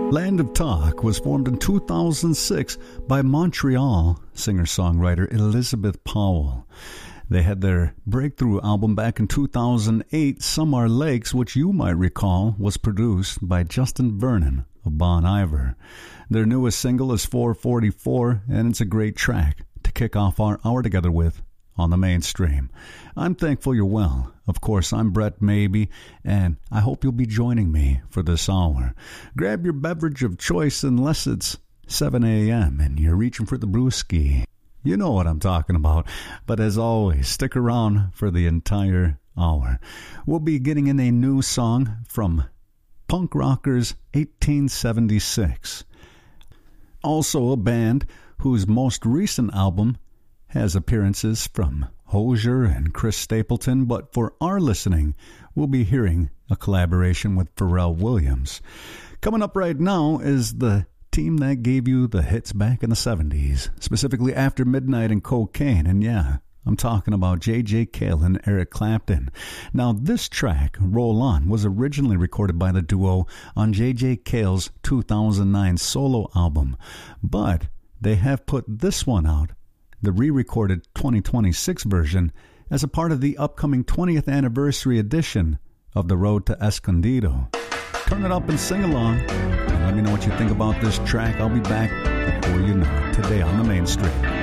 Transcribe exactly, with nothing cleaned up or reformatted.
Land of Talk was formed in two thousand six by Montreal singer-songwriter Elizabeth Powell. They had their breakthrough album back in two thousand eight, Some Are Lakes, which you might recall was produced by Justin Vernon of Bon Iver. Their newest single is four forty-four, and it's a great track to kick off our hour together with on the Mainstream. I'm thankful you're well. Of course, I'm Brett Maybe, and I hope you'll be joining me for this hour. Grab your beverage of choice unless it's seven a.m. and you're reaching for the brewski. You know what I'm talking about. But as always, stick around for the entire hour. We'll be getting in a new song from Punk Rockers eighteen seventy-six. Also a band whose most recent album has appearances from Hozier and Chris Stapleton, but for our listening, we'll be hearing a collaboration with Pharrell Williams. Coming up right now is the team that gave you the hits back in the seventies, specifically After Midnight and Cocaine, and yeah, I'm talking about J J Cale and Eric Clapton. Now, this track, Roll On, was originally recorded by the duo on J J Cale's two thousand nine solo album, but they have put this one out, the re-recorded twenty twenty-six version, as a part of the upcoming twentieth anniversary edition of The Road to Escondido. Turn it up and sing along, and let me know what you think about this track. I'll be back before you know it, today on the Mainstream.